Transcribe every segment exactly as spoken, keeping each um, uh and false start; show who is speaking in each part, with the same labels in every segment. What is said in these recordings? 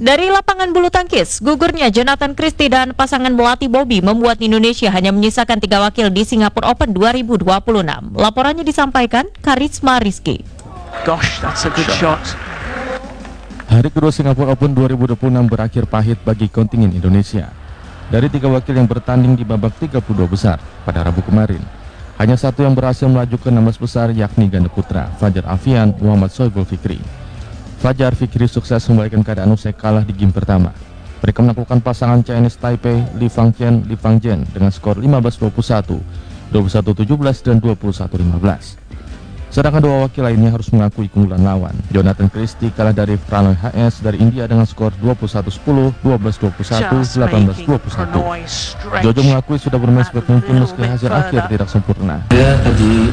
Speaker 1: Dari lapangan bulu tangkis, gugurnya Jonathan Christie dan pasangan melati Bobby membuat Indonesia hanya menyisakan tiga wakil di Singapore Open dua ribu dua puluh enam. Laporannya disampaikan Karisma Rizky.
Speaker 2: Gosh, that's a good shot.
Speaker 3: Hari kedua Singapore Open dua ribu dua puluh enam berakhir pahit bagi kontingen Indonesia. Dari tiga wakil yang bertanding di babak tiga puluh dua besar pada Rabu kemarin, hanya satu yang berhasil melaju ke enam belas besar, yakni ganda putra Fajar Alfian Muhammad Sohibul Fikri. Fajar Fikri sukses membalikan keadaan usai kalah di game pertama. Mereka menaklukkan pasangan Chinese Taipei Li Fangqian Li Fangjian dengan skor lima belas dua puluh satu, dua puluh satu tujuh belas, dan dua puluh satu lima belas. Sedangkan dua wakil lainnya harus mengakui keunggulan lawan. Jonathan Christie kalah dari Pranoy H S dari India dengan skor dua puluh satu sepuluh, dua belas dua puluh satu, delapan belas dua puluh satu. Jojo mengakui sudah bermain sebaik mungkin meski hasil akhir tidak sempurna.
Speaker 4: Ya tadi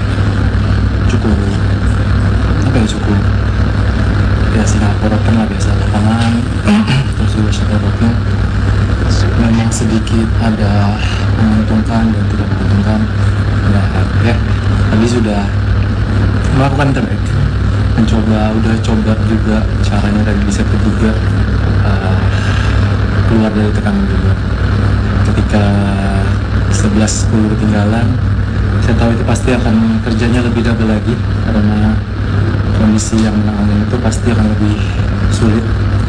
Speaker 4: cukup apa yang cukup ya Singapura kan lah biasa lapangan terus juga Singapura memang sedikit ada menguntungkan dan tidak menguntungkan nah, ya tapi sudah melakukan terbaik, mencoba udah coba juga caranya dan bisa juga uh, keluar dari tekanan juga ketika sebelas sepuluh ketinggalan. Saya tahu itu pasti akan kerjanya lebih double lagi karena kondisi yang menangani itu pasti akan lebih sulit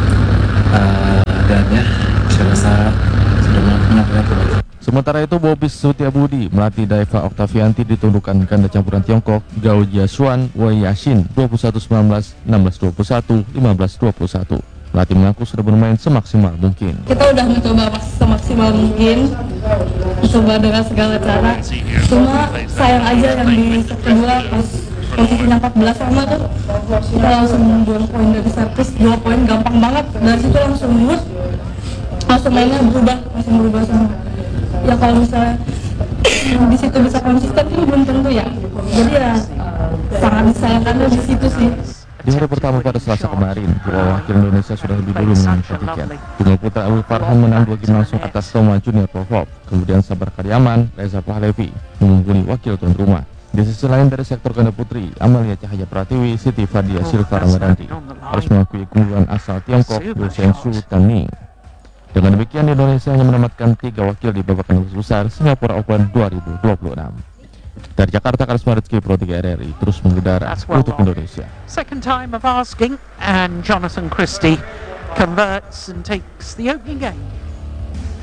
Speaker 4: uh, dan ya saya rasa sudah melakukan terbaik.
Speaker 3: Sementara itu Bobby Sutiabudi melatih Daiva Oktavianti ditundukkan ganda campuran Tiongkok Gao Jiasuan Wei Yashin dua puluh satu sembilan belas, enam belas dua puluh satu, lima belas dua puluh satu. Pelatih mengaku sudah bermain semaksimal mungkin.
Speaker 5: Kita udah mencoba semaksimal mungkin, mencoba dengan segala cara. Cuma sayang aja yang di set kedua pas posisinya empat belas sama tuh kita langsung dua poin dari servis, dua poin gampang banget. Dari situ langsung mut, langsung mainnya berubah, langsung berubah semua. Ya kalau misalnya di situ bisa konsisten itu belum tentu ya. Jadi ya sangat disayangkan di situ sih.
Speaker 3: Di hari pertama pada Selasa kemarin, dua wakil Indonesia sudah lebih dulu mengincar tiket. Tunggal putra Alwi Farhan menang dua game langsung atas Toma Junior Popov. Kemudian Sabar Karyaman, Reza Pahlavi mengungguli wakil tuan rumah. Di sisi lain dari sektor ganda putri, Amalia Cahaya Pratiwi, Siti Fadia Silva Ramadanti harus mengakui keunggulan asal Tiongkok Liu Shengsu dan Ning. Dengan demikian Indonesia hanya menamatkan tiga wakil di babak enam belas besar Singapura Open dua ribu dua puluh enam. Dari Jakarta, Karisma Rizky, Pro tiga R R I terus mengudara untuk Indonesia.
Speaker 2: Second time of asking, and Jonathan Christie converts and takes the opening game.